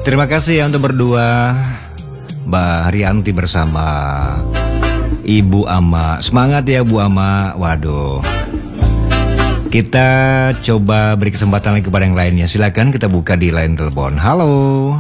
Terima kasih ya untuk berdua, Mbak Haryanti bersama Ibu Ama. Semangat ya Bu Ama. Waduh. Kita coba beri kesempatan lagi kepada yang lainnya. Silakan kita buka di line telepon. Halo.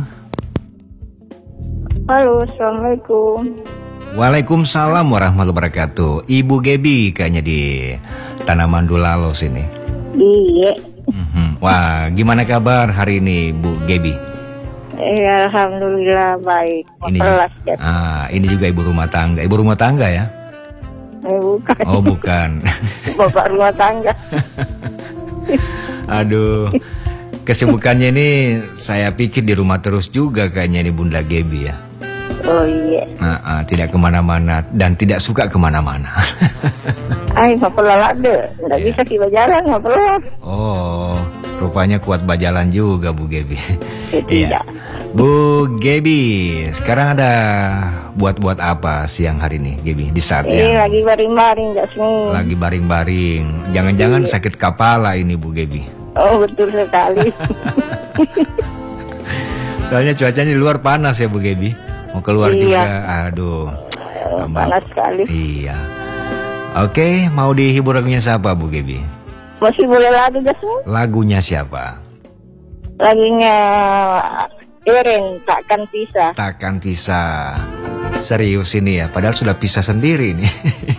Halo, assalamualaikum. Waalaikumsalam warahmatullahi wabarakatuh. Ibu Gebi kayaknya di Tanah Mandulalo sini. Iya. Wah, gimana kabar hari ini Bu Gebi? Alhamdulillah baik. Ini juga ibu rumah tangga. Ibu rumah tangga ya? Bukan. Oh bukan. Bapak rumah tangga. Aduh, kesibukannya ini saya pikir di rumah terus juga kayaknya ini Bunda Gebi ya. Oh iya. Tidak kemana-mana dan tidak suka kemana-mana. Nggak perlu ada. Nggak bisa kita jalan, nggak perlu. Oh, rupanya kuat bajalan juga Bu Gebi. Tidak. Bu Gebi, sekarang ada buat apa siang hari ini, Gebi? Di saat yang lagi baring-baring, Jasmine. Lagi baring-baring. Jangan-jangan sakit kepala ini, Bu Gebi? Oh, betul sekali. Soalnya cuacanya di luar panas ya, Bu Gebi. Mau keluar juga, aduh. Panas sekali. Iya. Oke, mau dihibur lagunya siapa, Bu Gebi? Masih boleh lagu, Jasmine? Lagunya siapa? Lagunya Eren, Takkan Pisah. Takkan Pisah. Serius ini ya, padahal sudah pisah sendiri nih.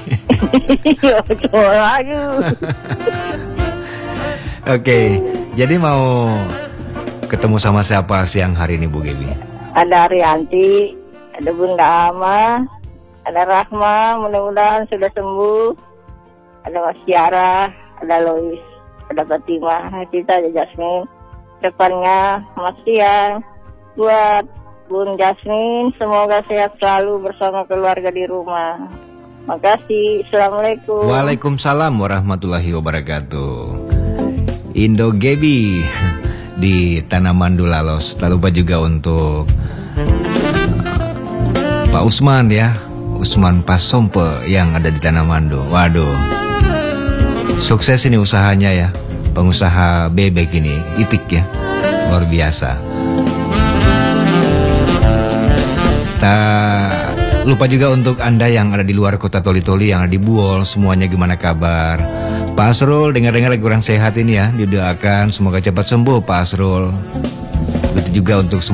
Oke, jadi mau ketemu sama siapa siang hari ini Bu Gebi? Ada Haryanti, ada Bunda Ama, ada Rahma, mudah-mudahan sudah sembuh. Ada Mas Tiara, ada Lois, ada Fatimah, kita ada Jasmine. Depannya Mas Tiang. Buat Bun Jasmine, semoga sehat selalu bersama keluarga di rumah. Makasih, assalamualaikum. Waalaikumsalam warahmatullahi wabarakatuh. Indo Gebi di Tanah Mandulalos. Tak lupa juga untuk Pak Usman ya, Usman Pasompe yang ada di Tanah Mando. Waduh, sukses ini usahanya ya, pengusaha bebek ini, itik ya, luar biasa. Tak lupa juga untuk Anda yang ada di luar kota Toli-Toli, yang ada di Buol, semuanya gimana kabar? Pak Asrul, dengar-dengar lagi kurang sehat ini ya, didoakan semoga cepat sembuh Pak Asrul. Begitu juga untuk